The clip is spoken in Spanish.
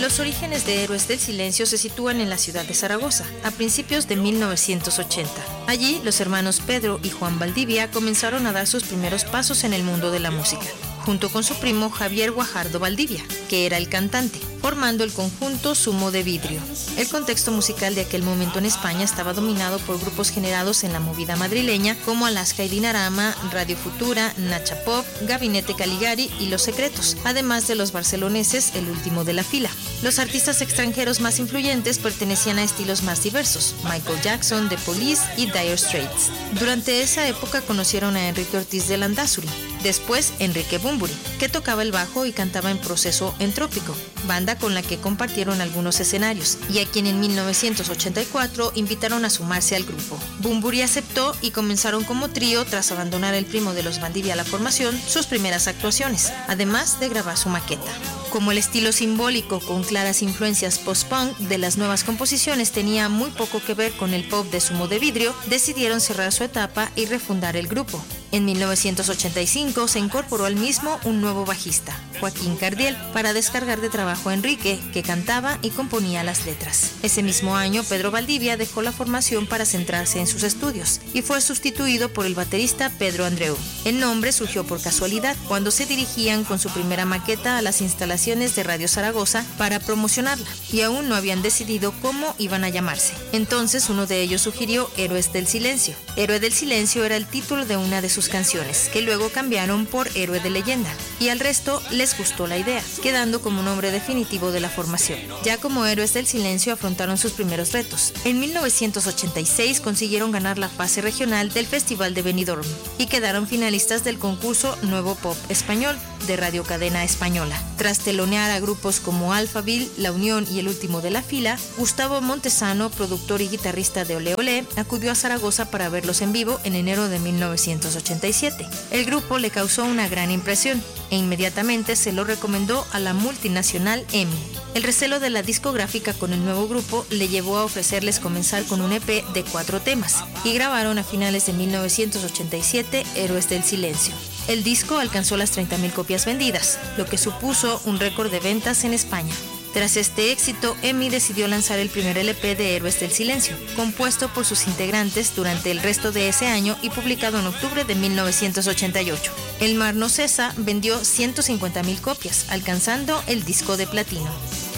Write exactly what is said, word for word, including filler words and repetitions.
Los orígenes de Héroes del Silencio se sitúan en la ciudad de Zaragoza, a principios de mil novecientos ochenta. Allí, los hermanos Pedro y Juan Valdivia comenzaron a dar sus primeros pasos en el mundo de la música, junto con su primo Javier Guajardo Valdivia, que era el cantante, formando el conjunto Zumo de Vidrio. El contexto musical de aquel momento en España estaba dominado por grupos generados en la movida madrileña como Alaska y Dinarama, Radio Futura, Nacha Pop, Gabinete Caligari y Los Secretos, además de los barceloneses El Último de la Fila. Los artistas extranjeros más influyentes pertenecían a estilos más diversos, Michael Jackson, The Police y Dire Straits. Durante esa época conocieron a Enrique Ortiz de Landázuri, después Enrique Bunbury, que tocaba el bajo y cantaba en Proceso Entrópico, banda con la que compartieron algunos escenarios, y a quien en mil novecientos ochenta y cuatro invitaron a sumarse al grupo. Bunbury aceptó y comenzaron como trío tras abandonar el primo de los Valdivia a la formación sus primeras actuaciones, además de grabar su maqueta. Como el estilo simbólico con claras influencias post-punk de las nuevas composiciones tenía muy poco que ver con el pop de Zumo de Vidrio, decidieron cerrar su etapa y refundar el grupo. En mil novecientos ochenta y cinco se incorporó al mismo un nuevo bajista, Joaquín Cardiel, para descargar de trabajo a Enrique, que cantaba y componía las letras. Ese mismo año, Pedro Valdivia dejó la formación para centrarse en sus estudios y fue sustituido por el baterista Pedro Andreu. El nombre surgió por casualidad cuando se dirigían con su primera maqueta a las instalaciones de Radio Zaragoza para promocionarla, y aún no habían decidido cómo iban a llamarse. Entonces uno de ellos sugirió Héroes del Silencio. Héroe del Silencio era el título de una de sus canciones, que luego cambiaron por Héroe de Leyenda, y al resto les gustó la idea, quedando como nombre definitivo de la formación. Ya como Héroes del Silencio afrontaron sus primeros retos. En mil novecientos ochenta y seis consiguieron ganar la fase regional del Festival de Benidorm y quedaron finalistas del concurso Nuevo Pop Español de Radio Cadena Española. Tras telonear a grupos como Alphaville, La Unión y El Último de la Fila, Gustavo Montesano, productor y guitarrista de Ole Ole, acudió a Zaragoza para verlos en vivo en enero de mil novecientos ochenta y siete. El grupo le causó una gran impresión e inmediatamente se lo recomendó a la multinacional EMI. El recelo de la discográfica con el nuevo grupo le llevó a ofrecerles comenzar con un E P de cuatro temas, y grabaron a finales de mil novecientos ochenta y siete Héroes del Silencio. El disco alcanzó las treinta mil copias vendidas, lo que supuso un récord de ventas en España. Tras este éxito, EMI decidió lanzar el primer L P de Héroes del Silencio, compuesto por sus integrantes durante el resto de ese año y publicado en octubre de mil novecientos ochenta y ocho. El Mar no cesa vendió ciento cincuenta mil copias, alcanzando el disco de platino.